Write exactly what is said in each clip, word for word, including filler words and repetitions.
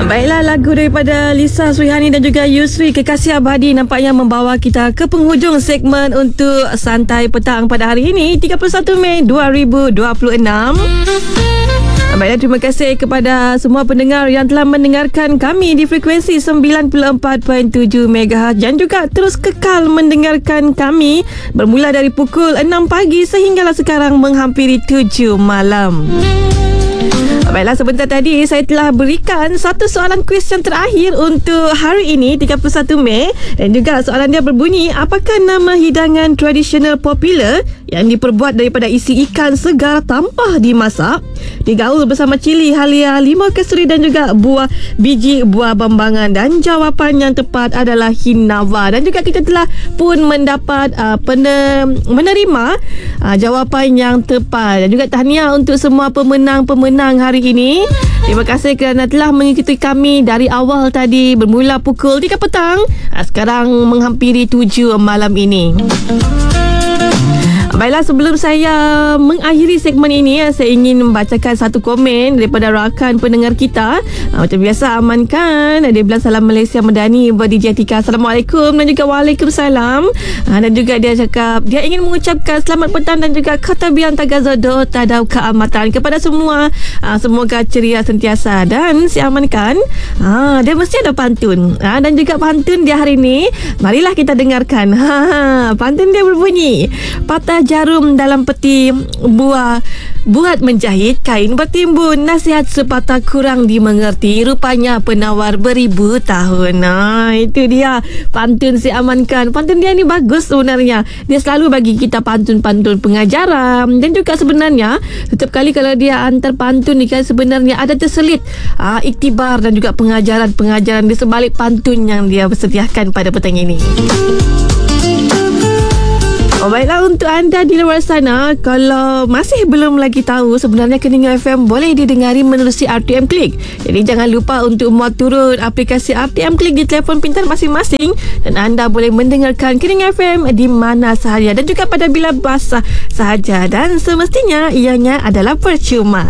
Baiklah, lagu daripada Lisa Suihani dan juga Yusri Kekasih Abadi nampaknya membawa kita ke penghujung segmen untuk Santai Petang pada hari ini, tiga puluh satu Mei dua ribu dua puluh enam. Baiklah, terima kasih kepada semua pendengar yang telah mendengarkan kami di frekuensi sembilan puluh empat perpuluhan tujuh megahertz dan juga terus kekal mendengarkan kami bermula dari pukul enam pagi sehinggalah sekarang menghampiri tujuh malam. Baiklah, sebentar tadi saya telah berikan satu soalan kuis yang terakhir untuk hari ini, tiga puluh satu Mei, dan juga soalan dia berbunyi, apakah nama hidangan tradisional popular yang diperbuat daripada isi ikan segar tanpa dimasak, digaul bersama cili halia, limau kasturi dan juga buah biji buah bambangan? Dan jawapan yang tepat adalah hinawa. Dan juga kita telah pun mendapat uh, pene- menerima uh, jawapan yang tepat. Dan juga tahniah untuk semua pemenang-pemenang hari ini. Terima kasih kerana telah mengikuti kami dari awal tadi, bermula pukul tiga petang, sekarang menghampiri tujuh malam ini. Baiklah, sebelum saya mengakhiri segmen ini, saya ingin membacakan satu komen daripada rakan pendengar kita. Macam biasa, Aman kan, dia bilang salam Malaysia Medani buat D J Atika. Assalamualaikum dan juga Waalaikumsalam. Dan juga dia cakap dia ingin mengucapkan selamat petang dan juga katabian tagazodo tadau keamatan kepada semua. Semoga ceria sentiasa. Dan si Aman kan, dia mesti ada pantun. Dan juga pantun dia hari ini, marilah kita dengarkan. Pantun dia berbunyi, patah jarum dalam peti buah buat menjahit kain bertimbun, nasihat sepatah kurang dimengerti, rupanya penawar beribu tahun. Nah, itu dia pantun si Aman kan. Pantun dia ni bagus sebenarnya. Dia selalu bagi kita pantun-pantun pengajaran, dan juga sebenarnya setiap kali kalau dia hantar pantun ni kan, sebenarnya ada terselit aa, iktibar dan juga pengajaran-pengajaran di sebalik pantun yang dia sediakan pada petang ini. Oh, baiklah, untuk anda di luar sana, kalau masih belum lagi tahu, sebenarnya Keningan F M boleh didengari menerusi R T M Click. Jadi jangan lupa untuk muat turun aplikasi R T M Click di telefon pintar masing-masing, dan anda boleh mendengarkan Keningan F M di mana sahaja dan juga pada bila basah sahaja, dan semestinya ianya adalah percuma.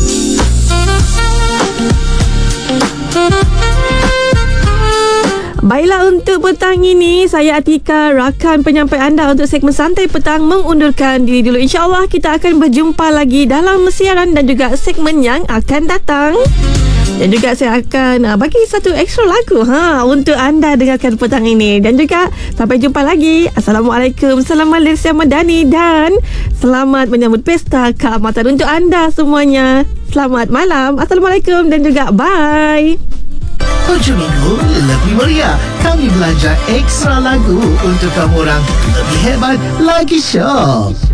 Baiklah, untuk petang ini saya Atika, rakan penyampai anda untuk segmen Santai Petang, mengundurkan diri dulu. InsyaAllah kita akan berjumpa lagi dalam siaran dan juga segmen yang akan datang. Dan juga saya akan uh, bagi satu ekstra lagu ha, untuk anda dengarkan petang ini. Dan juga sampai jumpa lagi. Assalamualaikum, salam Malaysia Medani, dan selamat menyambut pesta keamatan untuk anda semuanya. Selamat malam, Assalamualaikum dan juga bye. Hujung minggu lebih meriah. Kami belajar ekstra lagu untuk kamu orang lebih hebat lagi, syok.